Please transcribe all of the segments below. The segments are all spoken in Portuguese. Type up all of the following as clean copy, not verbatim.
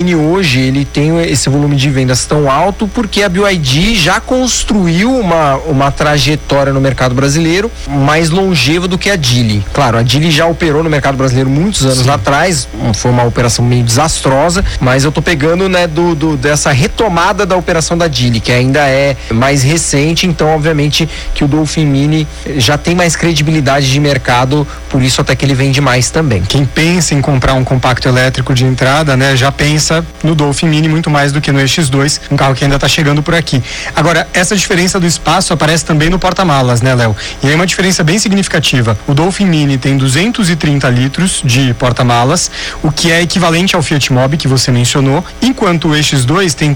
Mini hoje, ele tem esse volume de vendas tão alto porque a BYD já construiu uma trajetória no mercado brasileiro mais longeva do que a Geely. Claro, a Geely já operou no mercado brasileiro muitos anos atrás, foi uma operação meio desastrosa, mas eu tô pegando, né, dessa retomada da operação da Geely, que ainda é mais recente, então obviamente que o Dolphin Mini já tem mais credibilidade de mercado, por isso até que ele vende mais também. Quem pensa em comprar um compacto elétrico de entrada, né, já pensa no Dolphin Mini muito mais do que no EX2, um carro que ainda está chegando por aqui. Agora, essa diferença do espaço aparece também no porta-malas, né, Léo? E aí uma diferença bem significativa. O Dolphin Mini tem 230 litros de porta-malas, o que é equivalente ao Fiat Mobi que você mencionou, enquanto o EX2 tem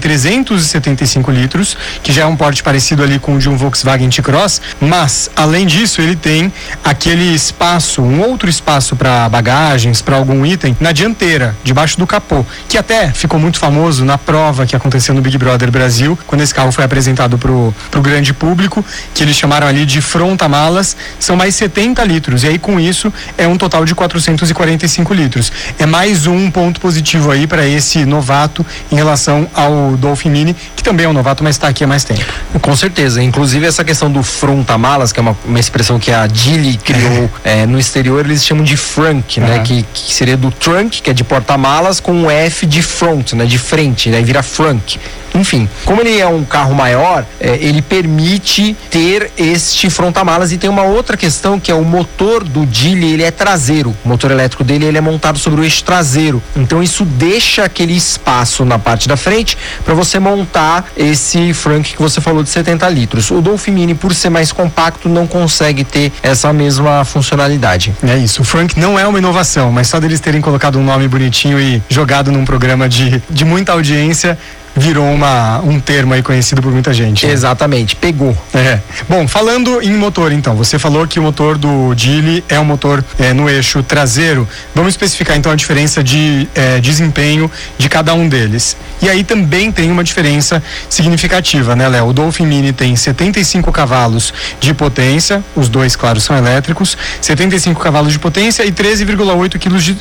375 litros, que já é um porte parecido ali com o de um Volkswagen T-Cross, mas além disso ele tem aquele espaço, um outro espaço para bagagens, para algum item na dianteira, debaixo do capô, que até ficou muito famoso na prova que aconteceu no Big Brother Brasil, quando esse carro foi apresentado pro grande público, que eles chamaram ali de fronta-malas. São mais 70 litros, e aí com isso é um total de 445 litros. É mais um ponto positivo aí para esse novato em relação ao Dolphin Mini, que também é um novato, mas está aqui há mais tempo. Com certeza, inclusive essa questão do fronta-malas, que é uma expressão que a Geely criou no exterior, eles chamam de frunk, né, que seria do trunk, que é de porta-malas, com um F de front, né, de frente, daí vira frunk. Enfim, como ele é um carro maior, ele permite ter este fronta-malas. E tem uma outra questão, que é o motor do Geely, ele é traseiro. O motor elétrico dele, ele é montado sobre o eixo traseiro. Então isso deixa aquele espaço na parte da frente para você montar esse frunk que você falou de 70 litros. O Dolphin Mini, por ser mais compacto, não consegue ter essa mesma funcionalidade. É isso, o frunk não é uma inovação, mas só deles terem colocado um nome bonitinho e jogado num programa de muita audiência, virou um termo aí conhecido por muita gente. Exatamente, pegou. Bom, falando em motor então, você falou que o motor do Geely é um motor no eixo traseiro. Vamos especificar então a diferença de desempenho de cada um deles. E aí também tem uma diferença significativa, né, Léo? O Dolphin Mini tem 75 cavalos de potência, os dois, claro, são elétricos, 75 cavalos de potência e 13,8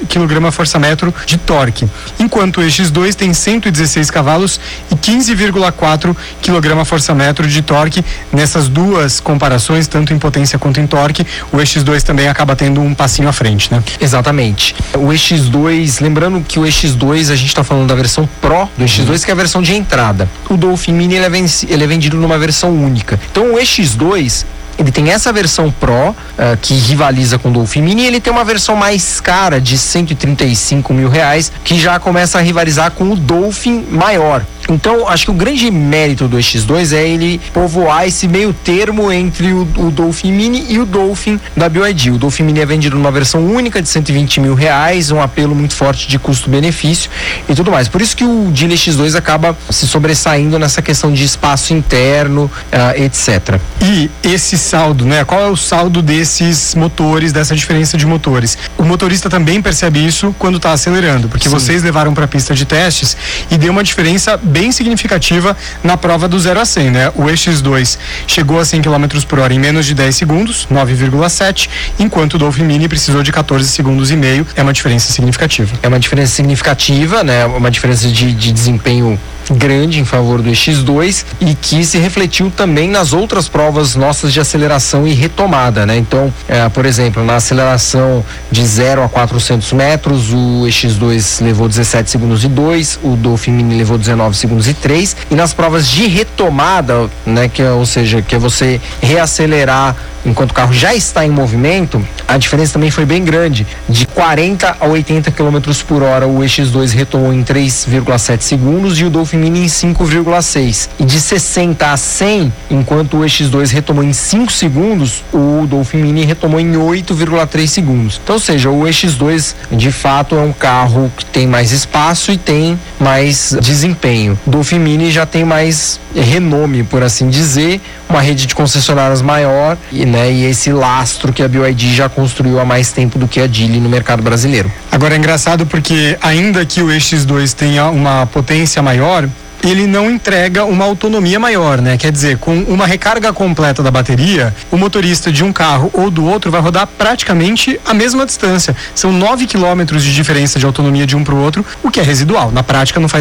kgfm de torque, enquanto o EX2 tem 116 cavalos e 15,4 kgfm de torque. Nessas duas comparações, tanto em potência quanto em torque, o EX2 também acaba tendo um passinho à frente, né? Exatamente. O EX2, lembrando que o EX2, a gente está falando da versão Pro do EX2, que é a versão de entrada. O Dolphin Mini, ele é vendido numa versão única. Então o EX2, ele tem essa versão Pro, que rivaliza com o Dolphin Mini, e ele tem uma versão mais cara de R$135 mil, que já começa a rivalizar com o Dolphin maior. Então, acho que o grande mérito do EX2 é ele povoar esse meio termo entre o Dolphin Mini e o Dolphin da BYD. O Dolphin Mini é vendido numa versão única de R$120 mil, um apelo muito forte de custo-benefício e tudo mais. Por isso que o Geely EX2 acaba se sobressaindo nessa questão de espaço interno, etc. E esse saldo, né? Qual é o saldo desses motores, dessa diferença de motores? O motorista também percebe isso quando está acelerando, porque vocês levaram para a pista de testes e deu uma diferença bem significativa na prova do 0 a 100, né? O EX2 chegou a 100 km por hora em menos de 10 segundos, 9,7, enquanto o Dolphin Mini precisou de 14 segundos e meio. É uma diferença significativa. É uma diferença significativa, né? Uma diferença de desempenho grande em favor do EX2 e que se refletiu também nas outras provas nossas de aceleração e retomada, né? Então, por exemplo, na aceleração de 0 a 400 metros, o EX2 levou 17 segundos e 2, o Dolphin Mini levou 19 segundos e 3, e nas provas de retomada, né, ou seja, que é você reacelerar enquanto o carro já está em movimento, a diferença também foi bem grande. De 40 a 80 km por hora, o EX2 retomou em 3,7 segundos e o Dolphin Mini em 5,6. E de 60 a 100, enquanto o EX2 retomou em 5 segundos, o Dolphin Mini retomou em 8,3 segundos. Então, ou seja, o EX2 de fato é um carro que tem mais espaço e tem mais desempenho. O Dolphin Mini já tem mais renome, por assim dizer, uma rede de concessionárias maior e esse lastro que a BYD já construiu há mais tempo do que a Geely no mercado brasileiro. Agora é engraçado porque ainda que o EX2 tenha uma potência maior, ele não entrega uma autonomia maior, né? Quer dizer, com uma recarga completa da bateria, o motorista de um carro ou do outro vai rodar praticamente a mesma distância. São 9 quilômetros de diferença de autonomia de um para o outro, o que é residual. Na prática não faz